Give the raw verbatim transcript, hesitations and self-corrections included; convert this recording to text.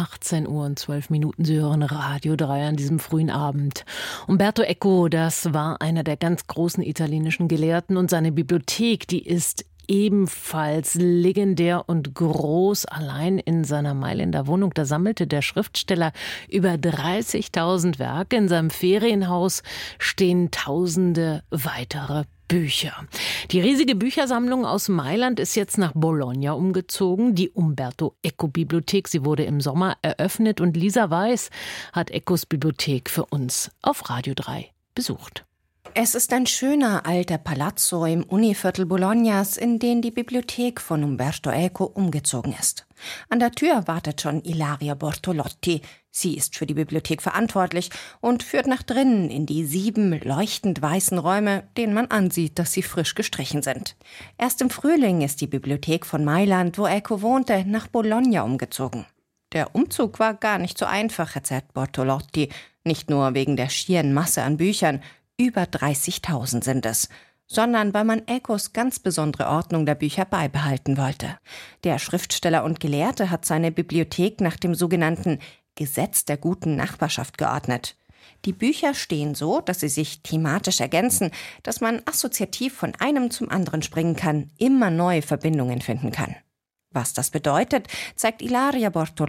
achtzehn Uhr und zwölf Minuten. Sie hören Radio drei an diesem frühen Abend. Umberto Eco, das war einer der ganz großen italienischen Gelehrten, und seine Bibliothek, die ist ebenfalls legendär und groß. Allein in seiner Mailänder Wohnung, da sammelte der Schriftsteller über dreißigtausend Werke. In seinem Ferienhaus stehen tausende weitere Bücher. Die riesige Büchersammlung aus Mailand ist jetzt nach Bologna umgezogen, die Umberto Eco Bibliothek. Sie wurde im Sommer eröffnet und Lisa Weiß hat Ecos Bibliothek für uns auf Radio drei besucht. Es ist ein schöner alter Palazzo im Univiertel Bolognas, in den die Bibliothek von Umberto Eco umgezogen ist. An der Tür wartet schon Ilaria Bortolotti. Sie ist für die Bibliothek verantwortlich und führt nach drinnen in die sieben leuchtend weißen Räume, denen man ansieht, dass sie frisch gestrichen sind. Erst im Frühling ist die Bibliothek von Mailand, wo Eco wohnte, nach Bologna umgezogen. Der Umzug war gar nicht so einfach, erzählt Bortolotti. Nicht nur wegen der schieren Masse an Büchern, über dreißigtausend sind es, sondern weil man Ecos ganz besondere Ordnung der Bücher beibehalten wollte. Der Schriftsteller und Gelehrte hat seine Bibliothek nach dem sogenannten Gesetz der guten Nachbarschaft geordnet. Die Bücher stehen so, dass sie sich thematisch ergänzen, dass man assoziativ von einem zum anderen springen kann, immer neue Verbindungen finden kann. Was das bedeutet, zeigt Ilaria Bortolotti